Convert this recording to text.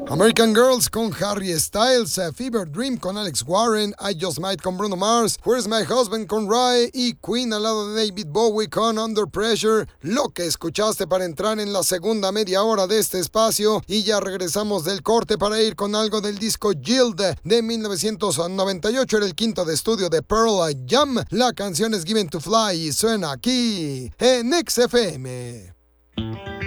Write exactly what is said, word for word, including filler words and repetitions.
American Girls con Harry Styles, uh, Fever Dream con Alex Warren, I Just Might con Bruno Mars, Where's My Husband con Rai y Queen al lado de David Bowie con Under Pressure. Lo que escuchaste para entrar en la segunda media hora de este espacio, y ya regresamos del corte para ir con algo del disco Yield de mil novecientos noventa y ocho. Era el quinto de estudio de Pearl Jam. La canción es Given to Fly y suena aquí en X F M.